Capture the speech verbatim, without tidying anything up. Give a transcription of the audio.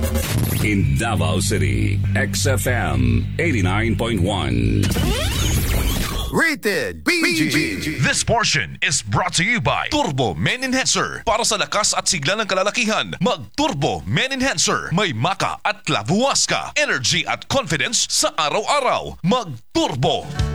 In Davao City, X F M eighty-nine point one. Rated B G. This portion is brought to you by Turbo Men Enhancer. Para sa lakas at sigla ng kalalakihan, mag-Turbo Men Enhancer. May maka at lavuas ka. Energy at confidence sa araw-araw. Mag-Turbo.